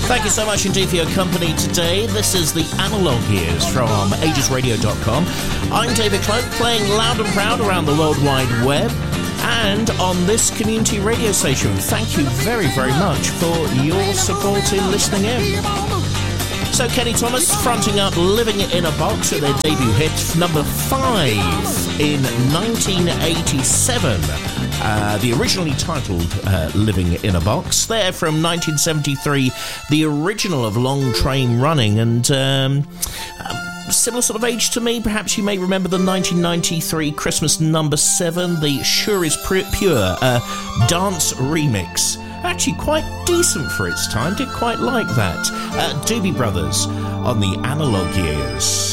Thank you so much indeed for your company today. This is the Analog Years from agesradio.com. I'm David Cloak, playing loud and proud around the World Wide Web and on this community radio station. Thank you very, very much for your support in listening in. So Kenny Thomas fronting up Living in a Box at their debut hit, number 5 in 1987. The originally titled Living in a Box. They're from 1973, the original of Long Train Running, and similar sort of age to me. Perhaps you may remember the 1993 Christmas number 7, the Sure Is Pure dance remix. Actually quite decent for its time, did quite like that. Doobie Brothers on the Analog Years.